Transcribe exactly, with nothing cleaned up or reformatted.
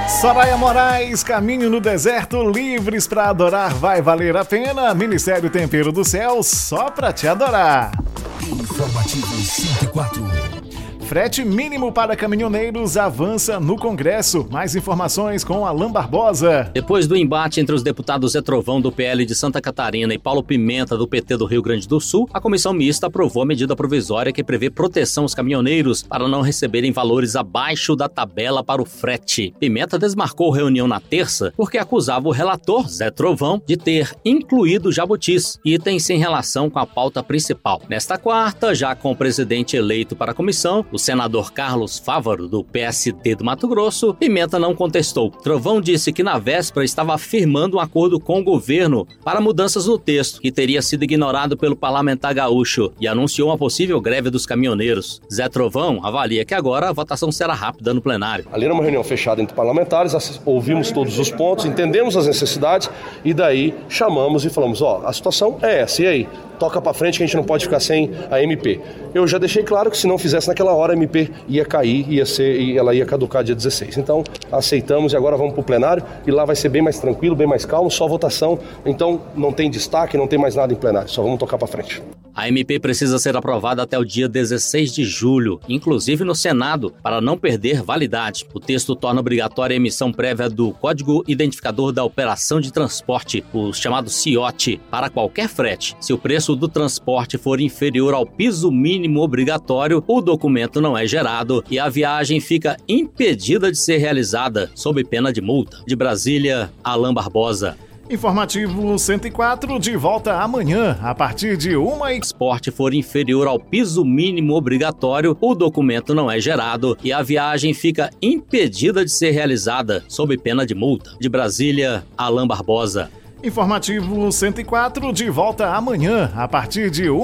Soraya Moraes, Caminho no Deserto, livres pra adorar, vai valer a pena. Ministério Tempero do Céu, só pra te adorar. Informativo cento e quatro. Frete mínimo para caminhoneiros avança no Congresso. Mais informações com Alain Barbosa. Depois do embate entre os deputados Zé Trovão, do P L de Santa Catarina, e Paulo Pimenta, do P T do Rio Grande do Sul, a comissão mista aprovou a medida provisória que prevê proteção aos caminhoneiros para não receberem valores abaixo da tabela para o frete. Pimenta desmarcou reunião na terça porque acusava o relator, Zé Trovão, de ter incluído jabutis, item sem relação com a pauta principal. Nesta quarta, já com o presidente eleito para a comissão, o senador Carlos Fávaro, do P S D do Mato Grosso, Pimenta não contestou. Trovão disse que na véspera estava firmando um acordo com o governo para mudanças no texto, que teria sido ignorado pelo parlamentar gaúcho, e anunciou uma possível greve dos caminhoneiros. Zé Trovão avalia que agora a votação será rápida no plenário. Ali era uma reunião fechada entre parlamentares, ouvimos todos os pontos, entendemos as necessidades e daí chamamos e falamos, ó, a situação é essa, e aí? Toca pra frente que a gente não pode ficar sem a M P. Eu já deixei claro que se não fizesse naquela hora, a M P ia cair, ia ser, e ela ia caducar dia dezesseis. Então, aceitamos e agora vamos pro plenário e lá vai ser bem mais tranquilo, bem mais calmo, só votação. Então, não tem destaque, não tem mais nada em plenário, só vamos tocar pra frente. A M P precisa ser aprovada até o dia dezesseis de julho, inclusive no Senado, para não perder validade. O texto torna obrigatória a emissão prévia do Código Identificador da Operação de Transporte, o chamado C I O T, para qualquer frete. Se o preço do transporte for inferior ao piso mínimo obrigatório, o documento não é gerado e a viagem fica impedida de ser realizada, sob pena de multa. De Brasília, Alain Barbosa. Informativo cento e quatro, de volta amanhã, a partir de uma e... transporte for inferior ao piso mínimo obrigatório, o documento não é gerado e a viagem fica impedida de ser realizada, sob pena de multa. De Brasília, Alain Barbosa. Informativo cento e quatro, de volta amanhã, a partir de uma...